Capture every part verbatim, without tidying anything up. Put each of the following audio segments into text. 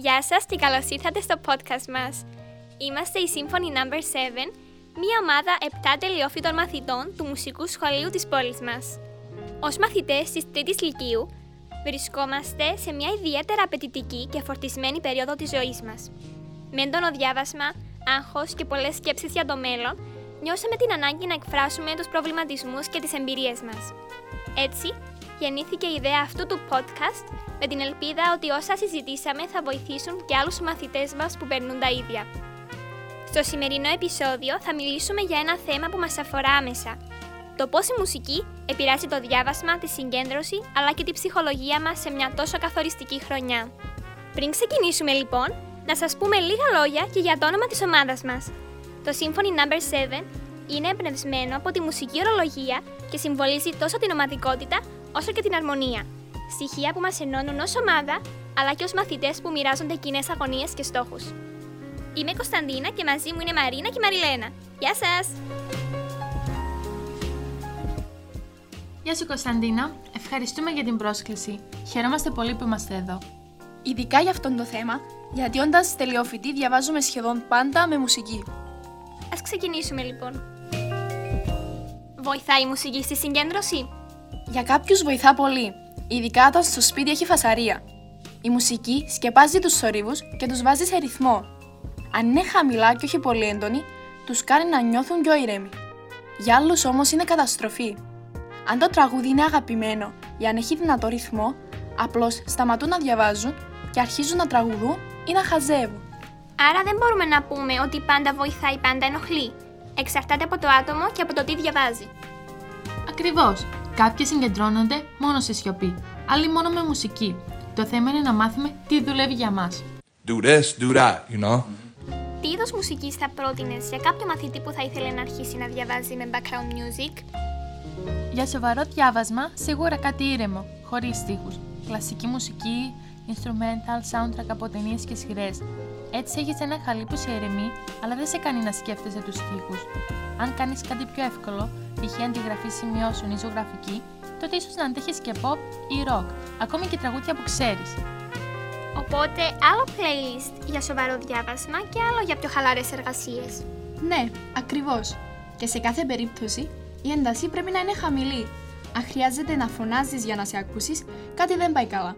Γεια σας και καλώς ήρθατε στο podcast μας. Είμαστε η Symphony νάμπερ επτά, μία ομάδα επτά τελειόφοιτων μαθητών του μουσικού σχολείου της πόλης μας. Ως μαθητές της τρίτης λυκείου, βρισκόμαστε σε μια ιδιαίτερα απαιτητική και φορτισμένη περίοδο της ζωής μας. Με έντονο διάβασμα, άγχος και πολλές σκέψεις για το μέλλον, νιώσαμε την ανάγκη να εκφράσουμε τους προβληματισμούς και τις εμπειρίες μας. Έτσι, γεννήθηκε η ιδέα αυτού του podcast με την ελπίδα ότι όσα συζητήσαμε θα βοηθήσουν και άλλους μαθητές μας που περνούν τα ίδια. Στο σημερινό επεισόδιο θα μιλήσουμε για ένα θέμα που μας αφορά άμεσα. Το πώς η μουσική επηρεάζει το διάβασμα, τη συγκέντρωση αλλά και τη ψυχολογία μας σε μια τόσο καθοριστική χρονιά. Πριν ξεκινήσουμε λοιπόν, να σας πούμε λίγα λόγια και για το όνομα της ομάδας μας. Το Symphony νάμπερ επτά είναι εμπνευσμένο από τη μουσική ορολογία και συμβολίζει τόσο την ομαδικότητα όσο και την αρμονία. Στοιχεία που μας ενώνουν ως ομάδα, αλλά και ως μαθητές που μοιράζονται κοινές αγωνίες και στόχους. Είμαι η Κωνσταντίνα και μαζί μου είναι η Μαρίνα και η Μαριλένα. Γεια σας! Γεια σου Κωνσταντίνα, ευχαριστούμε για την πρόσκληση. Χαιρόμαστε πολύ που είμαστε εδώ. Ειδικά για αυτό το θέμα, γιατί όντας τελειόφοιτοι διαβάζουμε σχεδόν πάντα με μουσική. Ας ξεκινήσουμε λοιπόν. Βοηθάει η μουσική στη συγκέντρωση? Για κάποιους βοηθά πολύ, ειδικά όταν στο σπίτι έχει φασαρία. Η μουσική σκεπάζει τους θορύβους και τους βάζει σε ρυθμό. Αν είναι χαμηλά και όχι πολύ έντονη, τους κάνει να νιώθουν πιο ήρεμοι. Για άλλους όμως είναι καταστροφή. Αν το τραγούδι είναι αγαπημένο ή αν έχει δυνατό ρυθμό, απλώς σταματούν να διαβάζουν και αρχίζουν να τραγουδούν ή να χαζεύουν. Άρα δεν μπορούμε να πούμε ότι πάντα βοηθάει, πάντα ενοχλεί. Εξαρτάται από το άτομο και από το τι διαβάζει. Ακριβώς. Κάποιοι συγκεντρώνονται μόνο σε σιωπή, άλλοι μόνο με μουσική. Το θέμα είναι να μάθουμε τι δουλεύει για μας. Do this, do that, you know. Τι είδος μουσικής θα πρότεινες για κάποιο μαθητή που θα ήθελε να αρχίσει να διαβάζει με background music? Για σοβαρό διάβασμα, σίγουρα κάτι ήρεμο, χωρίς στίχους. Κλασική μουσική, instrumental, soundtrack από ταινίες και σειρές. Έτσι έχεις ένα χαλί που σε ηρεμεί, αλλά δεν σε κάνει να σκέφτεσαι τους στίχους. Αν κάνεις κάτι πιο εύκολο, π.χ. αντιγραφή σημειώσεων ή ζωγραφική, τότε ίσως να αντέχεις και pop ή rock, ακόμη και τραγούδια που ξέρεις. Οπότε, άλλο playlist για σοβαρό διάβασμα και άλλο για πιο χαλαρές εργασίες. Ναι, ακριβώς. Και σε κάθε περίπτωση, η ένταση πρέπει να είναι χαμηλή. Αν χρειάζεται να φωνάζεις για να σε ακούσεις, κάτι δεν πάει καλά.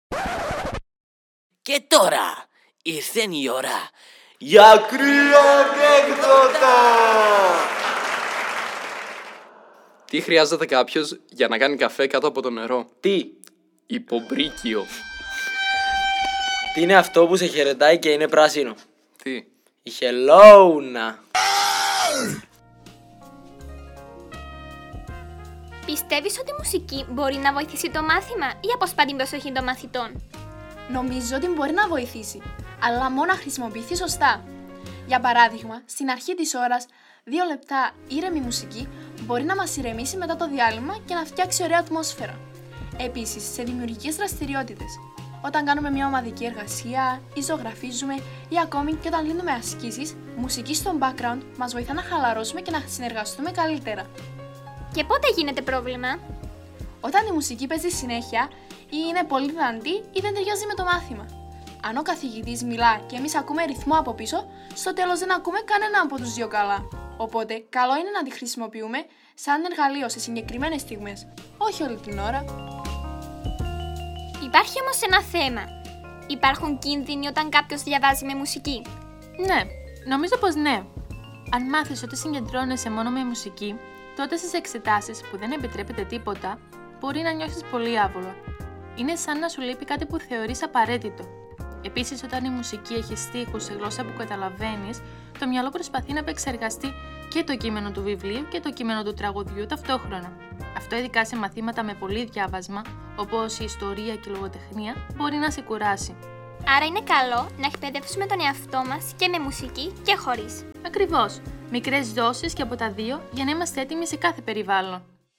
Και τώρα, ήρθε η ώρα για κρύα ανέκδοτα! Τι χρειάζεται κάποιος για να κάνει καφέ κάτω από το νερό? Τι? Υπομπρίκιο. Τι είναι αυτό που σε χαιρετάει και είναι πράσινο? Τι? Η χελώουνα. Πιστεύεις ότι η μουσική μπορεί να βοηθήσει το μάθημα ή αποσπά την προσοχή των μαθητών? Νομίζω ότι μπορεί να βοηθήσει, αλλά μόνο να χρησιμοποιηθεί σωστά. Για παράδειγμα, στην αρχή της ώρας, δύο λεπτά ήρεμη μουσική μπορεί να μας ηρεμήσει μετά το διάλειμμα και να φτιάξει ωραία ατμόσφαιρα. Επίσης, σε δημιουργικές δραστηριότητες, όταν κάνουμε μια ομαδική εργασία ή ζωγραφίζουμε ή ακόμη και όταν λύνουμε ασκήσεις, μουσική στο background μας βοηθά να χαλαρώσουμε και να συνεργαστούμε καλύτερα. Και πότε γίνεται πρόβλημα? Όταν η μουσική παίζει συνέχεια ή είναι πολύ δυνατή ή δεν ταιριάζει με το μάθημα. Αν ο καθηγητής μιλά και εμείς ακούμε ρυθμό από πίσω, στο τέλος δεν ακούμε κανένα από τους δύο καλά. Οπότε, καλό είναι να τη χρησιμοποιούμε σαν εργαλείο σε συγκεκριμένες στιγμές, όχι όλη την ώρα. Υπάρχει όμως ένα θέμα. Υπάρχουν κίνδυνοι όταν κάποιος διαβάζει με μουσική? Ναι, νομίζω πως ναι. Αν μάθεις ότι συγκεντρώνεσαι μόνο με μουσική, τότε στις εξετάσεις που δεν επιτρέπεται τίποτα, μπορεί να νιώσεις πολύ άβολα. Είναι σαν να σου λείπει κάτι που θεωρείς απαραίτητο. Επίσης, όταν η μουσική έχει στίχους σε γλώσσα που καταλαβαίνεις, το μυαλό προσπαθεί να επεξεργαστεί και το κείμενο του βιβλίου και το κείμενο του τραγουδιού ταυτόχρονα. Αυτό, ειδικά σε μαθήματα με πολύ διάβασμα, όπως η ιστορία και η λογοτεχνία, μπορεί να σε κουράσει. Άρα είναι καλό να εκπαιδεύσουμε τον εαυτό μας και με μουσική και χωρίς. Ακριβώς. Μικρές δόσεις και από τα δύο για να είμαστε έτοιμοι σε κάθε περιβάλλον.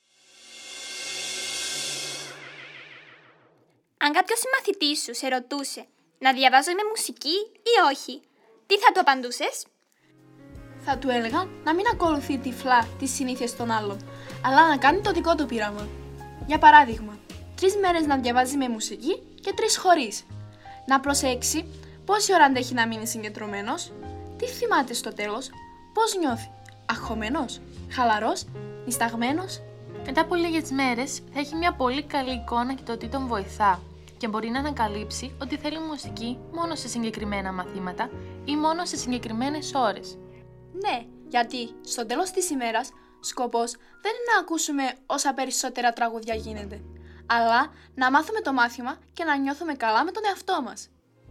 Αν κάποιος συμμαθητής σου σε ρωτούσε να διαβάζω με μουσική ή όχι, τι θα του απαντούσες? Θα του έλεγα να μην ακολουθεί τυφλά τις συνήθειες των άλλων, αλλά να κάνει το δικό του πείραμα. Για παράδειγμα, τρεις μέρες να διαβάζει με μουσική και τρεις χωρίς. Να προσέξει Πόση ώρα αντέχει να μείνει συγκεντρωμένος? Τι θυμάται στο τέλος? Πώς νιώθει? Αγχωμένος? Χαλαρός? νησταγμένος? Μετά από λίγες μέρες θα έχει μια πολύ καλή εικόνα και το τι τον βοηθά και μπορεί να ανακαλύψει ότι θέλει μουσική μόνο σε συγκεκριμένα μαθήματα ή μόνο σε συγκεκριμένες ώρες. Ναι, γιατί στο τέλος της ημέρας σκοπός δεν είναι να ακούσουμε όσα περισσότερα τραγούδια γίνεται, αλλά να μάθουμε το μάθημα και να νιώθουμε καλά με τον εαυτό μας.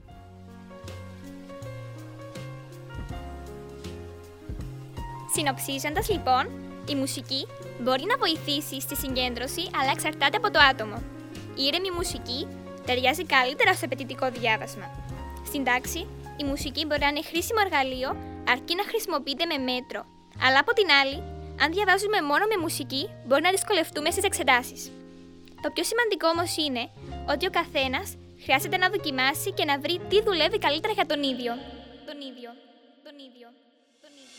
Συνοψίζοντας λοιπόν, η μουσική μπορεί να βοηθήσει στη συγκέντρωση, αλλά εξαρτάται από το άτομο. Η ήρεμη μουσική ταιριάζει καλύτερα στο απαιτητικό διάβασμα. Στην τάξη, η μουσική μπορεί να είναι χρήσιμο εργαλείο, αρκεί να χρησιμοποιείται με μέτρο. Αλλά από την άλλη, αν διαβάζουμε μόνο με μουσική, μπορεί να δυσκολευτούμε στις εξετάσεις. Το πιο σημαντικό όμως είναι ότι ο καθένας χρειάζεται να δοκιμάσει και να βρει τι δουλεύει καλύτερα για τον ίδιο. Τον ίδιο. Τον ίδιο. Τον ίδιο.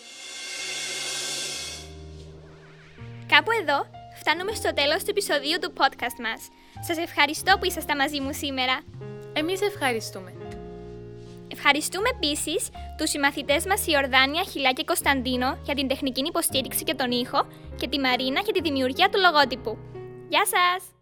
Κάπου εδώ φτάνουμε στο τέλος του επεισοδίου του podcast μας. Σας ευχαριστώ που ήσασταν μαζί μου σήμερα. Εμείς ευχαριστούμε. Ευχαριστούμε επίσης τους συμμαθητές μας Ιορδάνια, Χιλιά και Κωνσταντίνο για την τεχνική υποστήριξη και τον ήχο και τη Μαρίνα για τη δημιουργία του λογότυπου. Γεια σας!